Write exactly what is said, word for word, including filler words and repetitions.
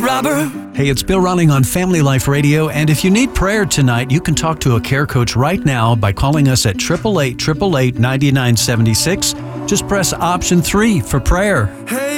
robber. Hey, it's Bill Ronning on Family Life Radio, and if you need prayer tonight, you can talk to a care coach right now by calling us at eight eight eight, eight eight eight, nine nine seven six. Just press option three for prayer. Hey.